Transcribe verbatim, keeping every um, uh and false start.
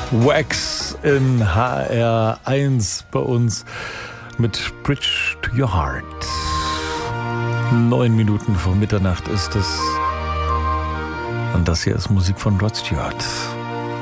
Wax in H R eins bei uns mit Bridge to Your Heart. Neun Minuten vor Mitternacht ist es. Und das hier ist Musik von Rod Stewart.